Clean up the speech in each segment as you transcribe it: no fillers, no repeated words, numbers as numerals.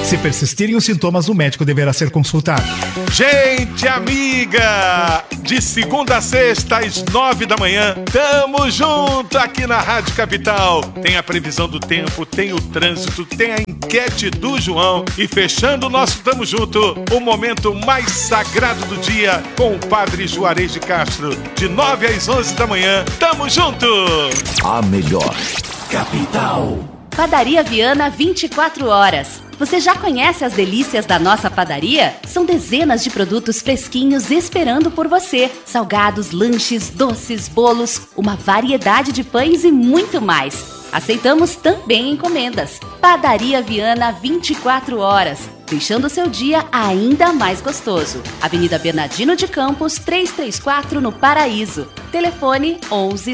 Se persistirem os sintomas, o médico deverá ser consultado. Gente amiga, de segunda a sexta às 9 da manhã, tamo junto aqui na Rádio Capital. Tem a previsão do tempo, tem o trânsito, tem a enquete do João e fechando o nosso Tamo Junto, o momento mais sagrado do dia com o Padre Juarez de Castro, de 9 às 11 da manhã. Tamo junto! A melhor Capital. Padaria Viana 24 horas. Você já conhece as delícias da nossa padaria? São dezenas de produtos fresquinhos esperando por você. Salgados, lanches, doces, bolos, uma variedade de pães e muito mais. Aceitamos também encomendas. Padaria Viana 24 horas, deixando seu dia ainda mais gostoso. Avenida Bernardino de Campos, 334 no Paraíso. Telefone 11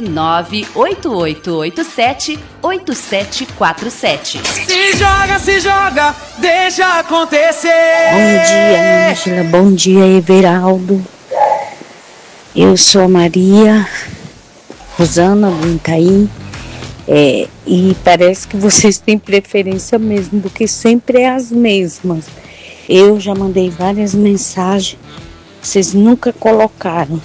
98887 8747. Se joga, deixa acontecer. Bom dia, Ângela. Bom dia, Everaldo. Eu sou a Maria Rosana do Itaim. E parece que vocês têm preferência mesmo, porque sempre é as mesmas. Eu já mandei várias mensagens, vocês nunca colocaram.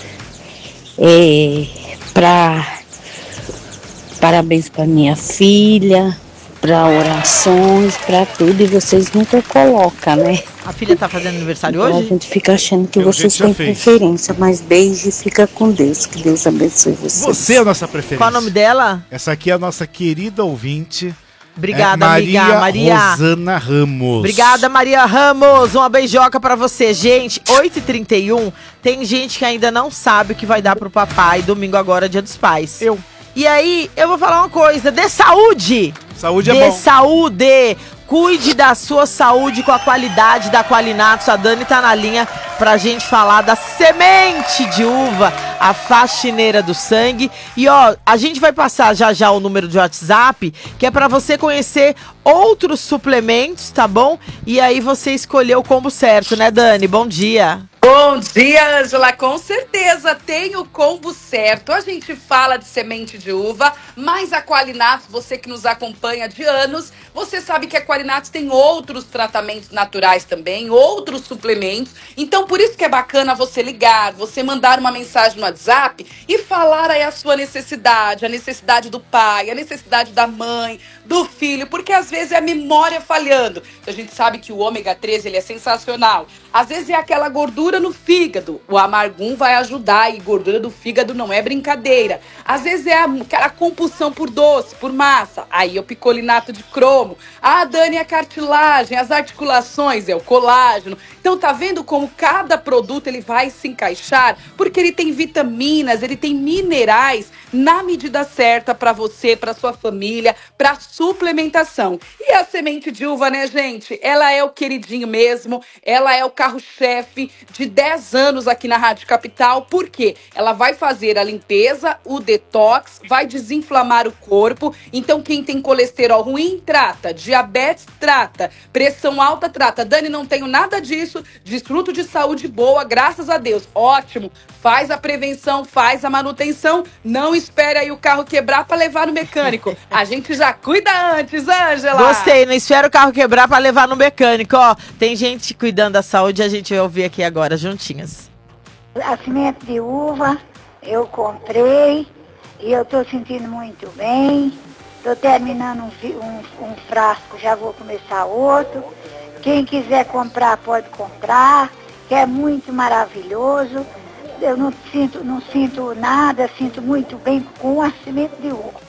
Parabéns para minha filha, para orações, para tudo, e vocês nunca colocam, né? A filha tá fazendo aniversário Então, hoje? a gente fica achando que vocês têm preferência, mas beijo e fica com Deus, que Deus abençoe vocês. Você é a nossa preferência. Qual o nome dela? Essa aqui é a nossa querida ouvinte. Obrigada, amiga. Maria Rosana Ramos. Obrigada, Maria Ramos. Uma beijoca pra você. Gente, 8h31, tem gente que ainda não sabe o que vai dar pro papai domingo agora, Dia dos Pais. E aí, eu vou falar uma coisa, dê saúde! Saúde é bom. Dê saúde! Cuide da sua saúde com a qualidade da Qualinatos. A Dani tá na linha pra gente falar da semente de uva, a faxineira do sangue. E ó, a gente vai passar já o número de WhatsApp, que é pra você conhecer outros suplementos, tá bom? E aí você escolheu o combo certo, né, Dani? Bom dia! Bom dia, Ângela. Com certeza tem o combo certo. A gente fala de semente de uva, mas a Qualinatos, você que nos acompanha de anos, você sabe que a Qualinatos tem outros tratamentos naturais também, outros suplementos. Então, por isso que é bacana você ligar, você mandar uma mensagem no WhatsApp e falar aí a sua necessidade, a necessidade do pai, a necessidade da mãe, do filho, porque às vezes é a memória falhando. A gente sabe que o ômega 3 ele é sensacional. Às vezes é aquela gordura no fígado. O Amargum vai ajudar, e gordura do fígado não é brincadeira. Às vezes é aquela compulsão por doce, por massa. Aí é o picolinato de cromo. Ah, Dani, a cartilagem, as articulações, é o colágeno. Então tá vendo como cada produto ele vai se encaixar? Porque ele tem vitaminas, ele tem minerais na medida certa para você, para sua família, para suplementação. E a semente de uva, né, gente? Ela é o queridinho mesmo, ela é o carro-chefe de 10 anos aqui na Rádio Capital. Por quê? Ela vai fazer a limpeza, o detox, vai desinflamar o corpo. Então quem tem colesterol ruim, trata. Diabetes, trata. Pressão alta, trata. Dani, não tenho nada disso. Desfruto de saúde boa, graças a Deus. Ótimo. Faz a prevenção, faz a manutenção. Não espere aí o carro quebrar para levar no mecânico. A gente já cuida antes, Ângela. Gostei, não espera o carro quebrar para levar no mecânico. Ó, tem gente cuidando da saúde, a gente vai ouvir aqui agora, juntinhas. A semente de uva eu comprei e eu estou sentindo muito bem. Estou terminando um frasco, já vou começar outro. Quem quiser comprar, pode comprar, que é muito maravilhoso. Eu não sinto nada, sinto muito bem com a semente de uva.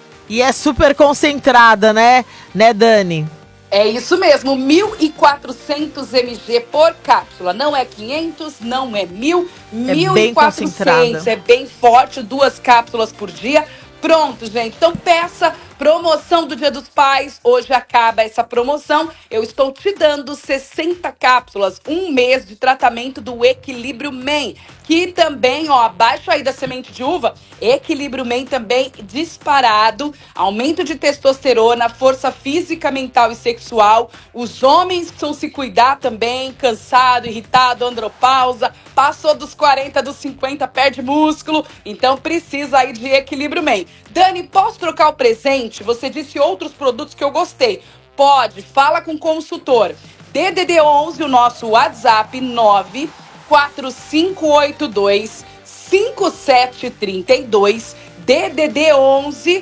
E é super concentrada, né, Dani? É isso mesmo, 1.400 mg por cápsula. Não é 500, não é 1.000, 1.400. É bem forte, 2 cápsulas por dia. Pronto, gente. Então peça promoção do Dia dos Pais. Hoje acaba essa promoção. Eu estou te dando 60 cápsulas, um mês de tratamento do Equilíbrio Man. Que também, ó, abaixo aí da semente de uva, Equilíbrio Man também disparado. Aumento de testosterona, força física, mental e sexual. Os homens precisam se cuidar também, cansado, irritado, andropausa. Passou dos 40, dos 50, perde músculo. Então precisa aí de Equilíbrio Man. Dani, posso trocar o presente? Você disse outros produtos que eu gostei. Pode, fala com o consultor. DDD 11, o nosso WhatsApp 945825732. DDD 11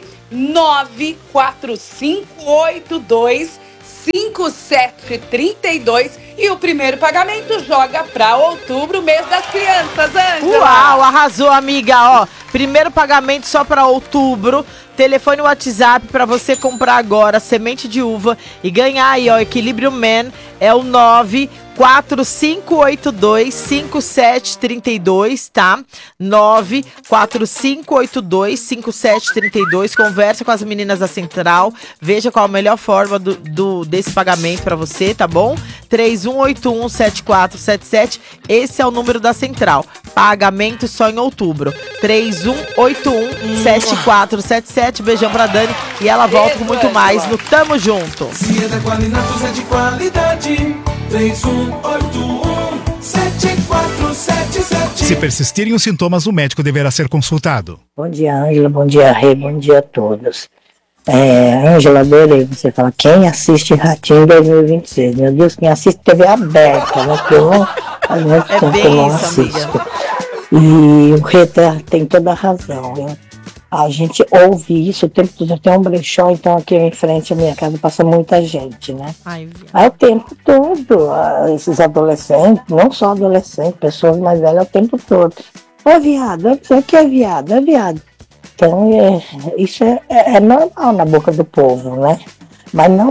945825732. E o primeiro pagamento joga pra outubro, mês das crianças, Ângela. Uau, arrasou, amiga. Ó, primeiro pagamento só pra outubro. Telefone WhatsApp pra você comprar agora semente de uva e ganhar aí, ó, Equilíbrio Man. É o 945825732, tá? 945825732. Conversa com as meninas da Central. Veja qual a melhor forma desse pagamento pra você, tá bom? 31817477. Esse é o número da Central. Pagamento só em outubro. 31817477. Beijão pra Dani e ela volta com muito mais no Tamo Junto. Se é da Qualinatos, é de qualidade. 3181-7477. Se persistirem os sintomas, o médico deverá ser consultado. Bom dia, Ângela. Bom dia, Rei. Bom dia a todos. Ângela, adorei você fala. Quem assiste Ratinho 2026? Meu Deus, quem assiste TV aberta, né? Porque eu não, faz muito tempo que eu não assisto. E o Rei tem toda a razão, né? A gente ouve isso o tempo todo. Tem um brechó, então aqui em frente à minha casa passa muita gente, né? Aí o tempo todo, esses adolescentes, não só adolescentes, pessoas mais velhas o tempo todo. Ô viado, o que é viado? É viado. Então isso é normal na boca do povo, né? Mas não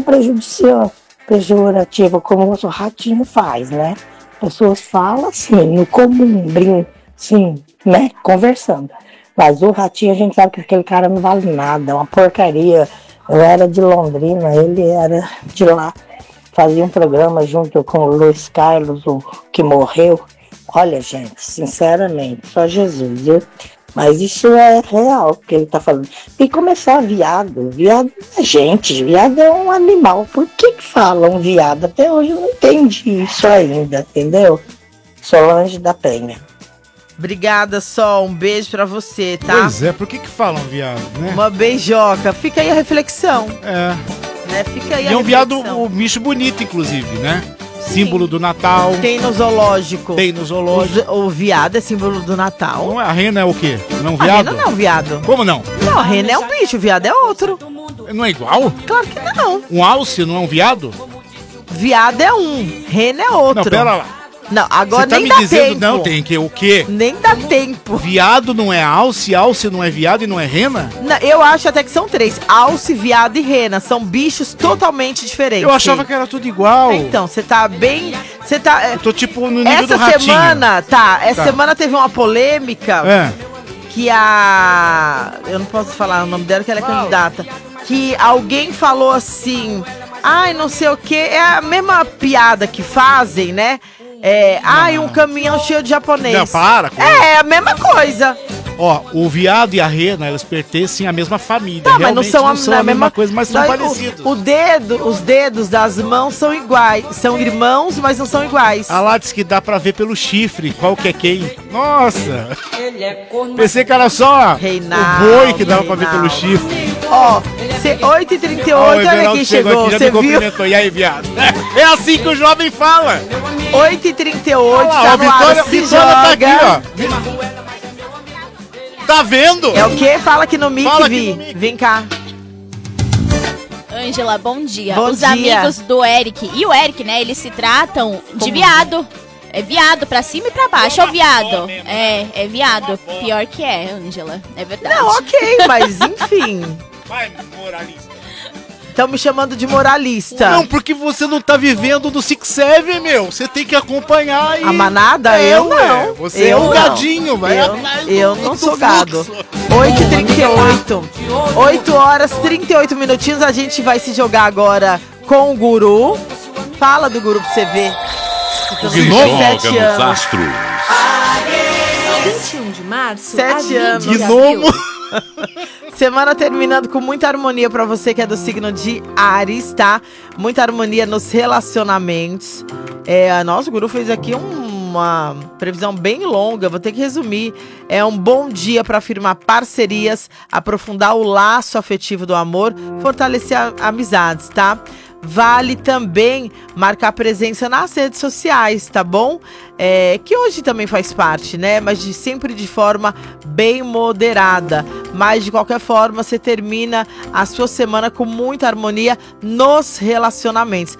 pejorativo como o Ratinho faz, né? Pessoas falam assim, no comum, assim, né? Conversando. Mas o Ratinho, a gente sabe que aquele cara não vale nada, é uma porcaria. Eu era de Londrina, ele era de lá. Fazia um programa junto com o Luiz Carlos, o que morreu. Olha, gente, sinceramente, só Jesus, viu? Mas isso é real, o que ele tá falando. E começar viado não é gente, viado é um animal. Por que falam viado? Até hoje eu não entendi isso ainda, entendeu? Solange da Penha. Obrigada, Sol. Um beijo pra você, tá? Pois é, por que falam viado, né? Uma beijoca. Fica aí a reflexão. É. Né? Fica aí e a é um reflexão. viado, um bicho bonito, inclusive, né? Símbolo do Natal. Tem no zoológico. Tem no zoológico. O viado é símbolo do Natal. Não, a rena é o quê? Não é um A viado? rena não é um viado. Como não? Não, a rena é um bicho, o viado é outro. Não é igual? Claro que não. Um alce não é um viado? Viado é um, rena é outro. Não, pera lá. Não, agora Você tá nem me dá dizendo, tempo. não, tem que o quê? Nem dá tempo. Viado não é alce, alce não é viado e não é rena? Não, eu acho até que são três. Alce, viado e rena. São bichos totalmente diferentes. Eu achava que era tudo igual. Então, você tá bem... Você tá... Eu tô tipo no nível do Essa Ratinho. semana, essa semana teve uma polêmica que eu não posso falar o nome dela, que ela é candidata. Que alguém falou assim, ai, não sei o que, é a mesma piada que fazem, né? Um caminhão cheio de japonês. Não, para com É a mesma coisa. Ó, o viado e a rena, elas pertencem à mesma família. Tá, mas não são a mesma coisa, mas são parecidos. Os dedos das mãos são iguais. São irmãos, mas não são iguais. Ah lá, diz que dá pra ver pelo chifre qual que é quem. Nossa! Pensei que era só Reinaldo, o boi que dava pra ver pelo chifre. Ó, 8h38, olha quem chegou. Aqui, Você viu? E aí, viado? É assim que o jovem fala. 8h38, tá tá no no ar, Vitória, se Vitória tá aqui, joga. ó. Tá vendo? É o quê? Fala aqui no mic, Fala Vi. aqui no mic. Vem cá. Ângela, bom dia. Bom Os dia. amigos do Eric e o Eric, né, eles se tratam de viado. É viado pra cima e pra baixo, é o viado. É viado. Pior que é, Ângela. É verdade. Não, ok, mas enfim. Vai, moralista. Estão me chamando de moralista. Não, porque você não tá vivendo do Six Seven, meu. Você tem que acompanhar aí. A manada? Eu não. Você é Eu um não. gadinho, vai atrás Eu do- não do sou fluxo. gado. 8h38. 8h38. A gente vai se jogar agora com o Guru. Fala do Guru pra você ver. Se joga 7 nos anos. astros. 21 de março, 7 anos. Gnomo. Semana terminando com muita harmonia pra você que é do signo de Áries, tá? Muita harmonia nos relacionamentos. Nossa, o Guru fez aqui uma previsão bem longa, vou ter que resumir. É um bom dia para firmar parcerias, aprofundar o laço afetivo do amor, fortalecer amizades, tá? vale também marcar presença nas redes sociais, tá bom? Que hoje também faz parte, né? Mas sempre de forma bem moderada. Mas de qualquer forma, você termina a sua semana com muita harmonia nos relacionamentos.